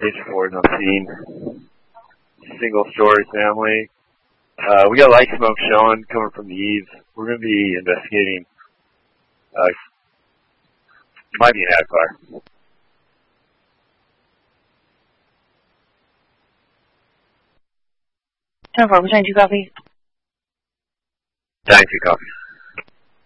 Station 4 is on scene. Single-story family. We got light smoke showing coming from the eaves. We're going to be investigating. Might be an ad fire. 10-4, we're trying to copy. Dying to copy.